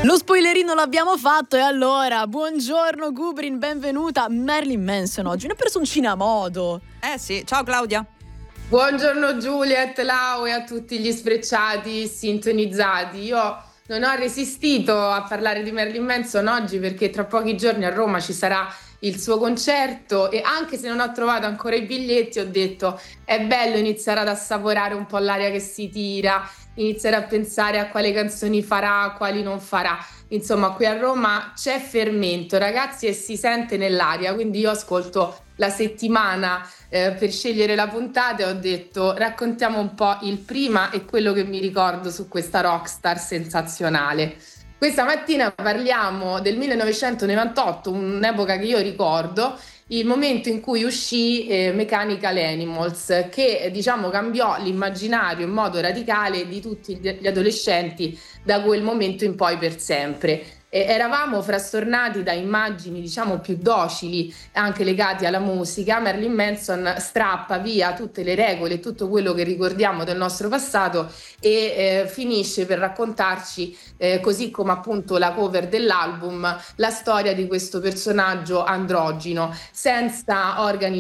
Lo spoilerino l'abbiamo fatto e allora, buongiorno Gubrin, benvenuta. Marilyn Manson oggi, una personcina a modo. Sì, ciao Claudia. Buongiorno Juliet, Lau e a tutti gli sfrecciati sintonizzati. Io non ho resistito a parlare di Marilyn Manson oggi perché tra pochi giorni a Roma ci sarà il suo concerto e anche se non ho trovato ancora i biglietti ho detto è bello iniziare ad assaporare un po' l'aria che si tira, iniziare a pensare a quali canzoni farà, quali non farà. Insomma, qui a Roma c'è fermento, ragazzi, e si sente nell'aria, quindi io ascolto la settimana per scegliere la puntata e ho detto raccontiamo un po' il prima e quello che mi ricordo su questa rockstar sensazionale. Questa mattina parliamo del 1998, un'epoca che io ricordo, il momento in cui uscì Mechanical Animals, che diciamo cambiò l'immaginario in modo radicale di tutti gli adolescenti da quel momento in poi per sempre. Eravamo frastornati da immagini diciamo più docili anche legati alla musica. Marilyn Manson strappa via tutte le regole, tutto quello che ricordiamo del nostro passato e finisce per raccontarci, così come appunto la cover dell'album, la storia di questo personaggio androgino senza organi